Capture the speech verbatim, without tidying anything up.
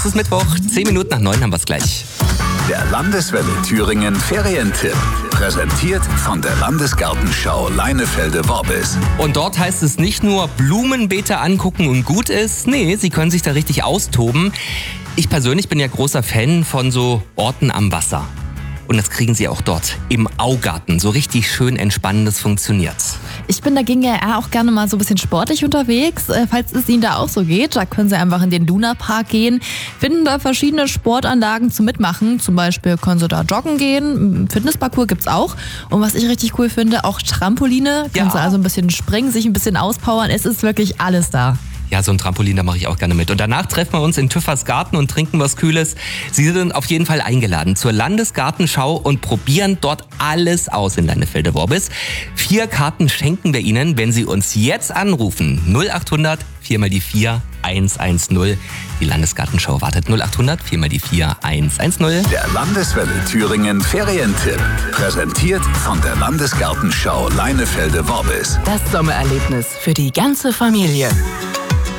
Es ist Mittwoch, zehn Minuten nach neun haben wir es gleich. Der Landeswelle Thüringen Ferientipp. Präsentiert von der Landesgartenschau Leinefelde-Worbis. Und dort heißt es nicht nur Blumenbeete angucken und gut ist. Nee, Sie können sich da richtig austoben. Ich persönlich bin ja großer Fan von so Orten am Wasser. Und das kriegen Sie auch dort im Augarten. So richtig schön entspannend, das funktioniert. Ich bin dagegen ja auch gerne mal so ein bisschen sportlich unterwegs. Falls es Ihnen da auch so geht, da können Sie einfach in den Lunapark gehen. Finden da verschiedene Sportanlagen zum Mitmachen. Zum Beispiel können Sie da joggen gehen. Fitnessparcours gibt's auch. Und was ich richtig cool finde, auch Trampoline. Können Ja. Sie also ein bisschen springen, sich ein bisschen auspowern. Es ist wirklich alles da. Ja, so ein Trampolin, da mache ich auch gerne mit. Und danach treffen wir uns in Tüffers Garten und trinken was Kühles. Sie sind auf jeden Fall eingeladen zur Landesgartenschau und probieren dort alles aus in Leinefelde-Worbis. Vier Karten schenken wir Ihnen, wenn Sie uns jetzt anrufen. null achthundert vier mal die vier eins eins null. Die Landesgartenschau wartet. null achthundert vier mal die vier eins eins null. Der Landeswelle Thüringen Ferientipp. Präsentiert von der Landesgartenschau Leinefelde-Worbis. Das Sommererlebnis für die ganze Familie.